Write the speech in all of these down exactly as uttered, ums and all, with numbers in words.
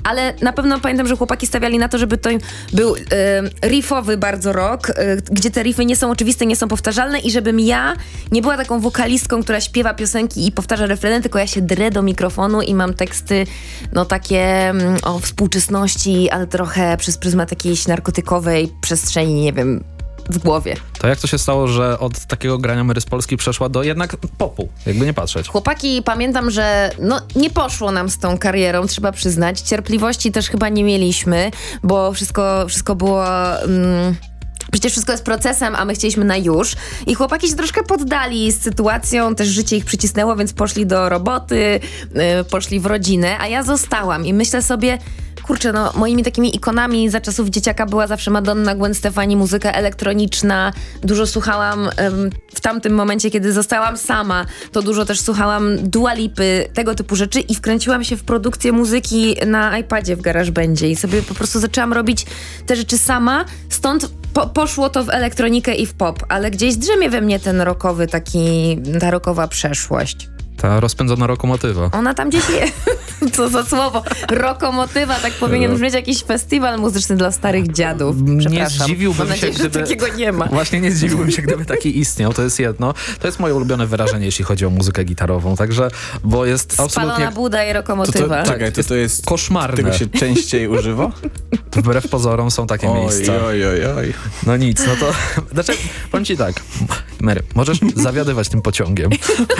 ale na pewno pamiętam, że chłopaki stawiali na to, żeby to był y, riffowy bardzo rock, y, gdzie te riffy nie są oczywiste, nie są powtarzalne i żebym ja nie była taką wokalistką, która śpiewa piosenki i powtarza refreny, tylko ja się drę do mikrofonu i mam teksty no takie mm, o współczesności, ale trochę przez pryzmat jakiejś narkotykowej przestrzeni, nie wiem, w głowie. To jak to się stało, że od takiego grania Mary z Polski przeszła do jednak popu, jakby nie patrzeć? Chłopaki, pamiętam, że no nie poszło nam z tą karierą, trzeba przyznać. Cierpliwości też chyba nie mieliśmy, bo wszystko, wszystko było... Mm, Przecież wszystko jest procesem, a my chcieliśmy na już. I chłopaki się troszkę poddali z sytuacją, też życie ich przycisnęło, więc poszli do roboty, yy, poszli w rodzinę, a ja zostałam i myślę sobie, kurczę, no moimi takimi ikonami za czasów dzieciaka była zawsze Madonna, Gwen Stefani, muzyka elektroniczna. Dużo słuchałam ym, w tamtym momencie, kiedy zostałam sama, to dużo też słuchałam Dua Lipy, tego typu rzeczy i wkręciłam się w produkcję muzyki na iPadzie w GarageBandzie i sobie po prostu zaczęłam robić te rzeczy sama, stąd po, poszło to w elektronikę i w pop, ale gdzieś drzemie we mnie ten rockowy taki, ta rockowa przeszłość. Ta rozpędzona rokomotywa. Ona tam gdzieś jest. Co za słowo. Rokomotywa, tak powinien brzmieć jakiś festiwal muzyczny dla starych dziadów. Nie zdziwiłbym Mam się, nadzieję, gdyby... że takiego nie ma. Właśnie nie zdziwiłbym się, gdyby taki istniał. To jest jedno. To jest moje ulubione wyrażenie, jeśli chodzi o muzykę gitarową. Także, bo jest Spalona absolutnie... buda i To, rokomotywa. to, czekaj, to, to jest... koszmarne. Tego się częściej używa? Wbrew pozorom są takie Oj, miejsca. oj, oj, oj. No nic, no to... Znaczy, powiem ci tak. Mary, możesz zawiadywać tym pociągiem.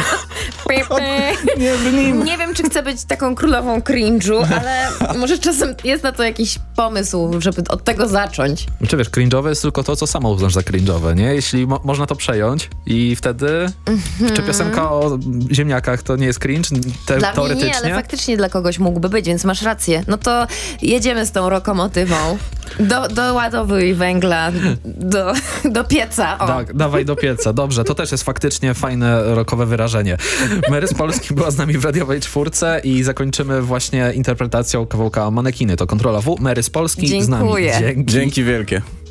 Nie, nie wiem, czy chcę być taką królową cringe'u, ale może czasem jest na to jakiś pomysł, żeby od tego zacząć. Czy wiesz, cringe'owe jest tylko to, co sama uznasz za cringe'owe, nie? Jeśli mo- można to przejąć i wtedy... Mm-hmm. Czy piosenka o ziemniakach to nie jest cringe? Te- Dla mnie teoretycznie? nie, ale faktycznie dla kogoś mógłby być, więc masz rację. No to jedziemy z tą rokomotywą. Do, doładowuj węgla do, do pieca. O. Tak, dawaj do pieca. Dobrze, to też jest faktycznie fajne rockowe wyrażenie. Mary z Polski była z nami w radiowej czwórce i zakończymy właśnie interpretacją kawałka Manekiny. To Kontrola W. Mary z Polski z nami. Dziękuję. Dzięki. Dzięki wielkie.